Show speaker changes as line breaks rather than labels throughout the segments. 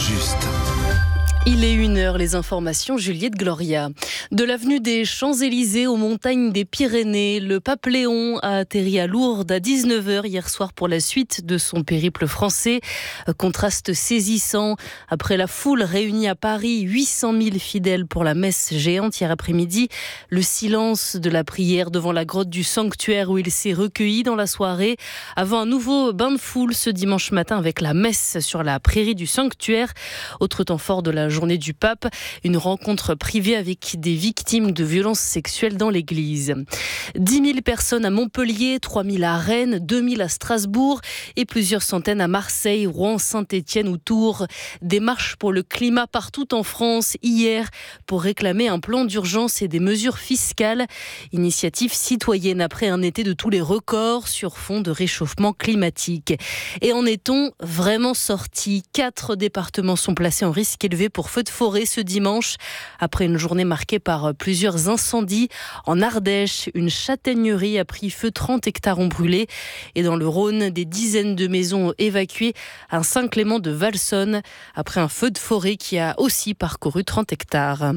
juste.
Il est 1h, les informations, Juliette Gloria. De l'avenue des Champs-Élysées aux montagnes des Pyrénées, le pape Léon a atterri à Lourdes à 19h hier soir pour la suite de son périple français. Contraste saisissant. Après la foule réunie à Paris, 800 000 fidèles pour la messe géante hier après-midi. Le silence de la prière devant la grotte du sanctuaire où il s'est recueilli dans la soirée. Avant un nouveau bain de foule ce dimanche matin avec la messe sur la prairie du sanctuaire. Autre temps fort de la journée du pape, une rencontre privée avec des victimes de violences sexuelles dans l'église. 10 000 personnes à Montpellier, 3 000 à Rennes, 2 000 à Strasbourg et plusieurs centaines à Marseille, Rouen, Saint-Étienne ou Tours. Des marches pour le climat partout en France hier pour réclamer un plan d'urgence et des mesures fiscales. Initiative citoyenne après un été de tous les records sur fond de réchauffement climatique. Et en est-on vraiment sorti ? 4 départements sont placés en risque élevé pour feu de forêt ce dimanche. Après une journée marquée par plusieurs incendies, en Ardèche, une châtaignerie a pris feu, 30 hectares ont brûlé. Et dans le Rhône, des dizaines de maisons évacuées à Saint-Clément de Valsonne après un feu de forêt qui a aussi parcouru 30 hectares.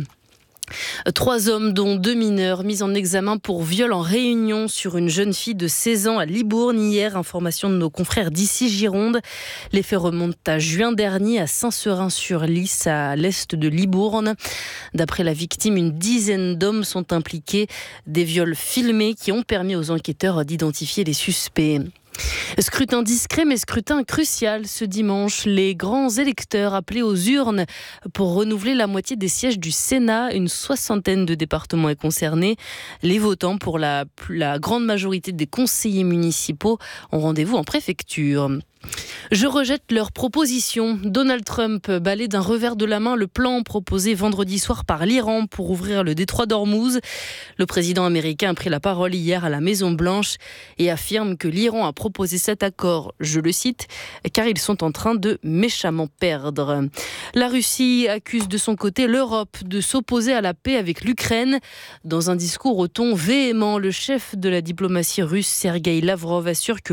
3 hommes, dont 2 mineurs, mis en examen pour viol en Réunion sur une jeune fille de 16 ans à Libourne hier. Information de nos confrères d'ici Gironde. Les faits remontent à juin dernier à Saint-Seurin-sur-Lys, à l'est de Libourne. D'après la victime, une dizaine d'hommes sont impliqués. Des viols filmés qui ont permis aux enquêteurs d'identifier les suspects. Scrutin discret mais scrutin crucial ce dimanche. Les grands électeurs appelés aux urnes pour renouveler la moitié des sièges du Sénat. Une 60aine de départements est concernée. Les votants, pour la grande majorité des conseillers municipaux, ont rendez-vous en préfecture. Je rejette leurs propositions. Donald Trump balaie d'un revers de la main le plan proposé vendredi soir par l'Iran pour ouvrir le détroit d'Ormuz. Le président américain a pris la parole hier à la Maison-Blanche et affirme que l'Iran a proposé cet accord, je le cite, car ils sont en train de méchamment perdre. La Russie accuse de son côté l'Europe de s'opposer à la paix avec l'Ukraine. Dans un discours au ton véhément, le chef de la diplomatie russe, Sergueï Lavrov, assure que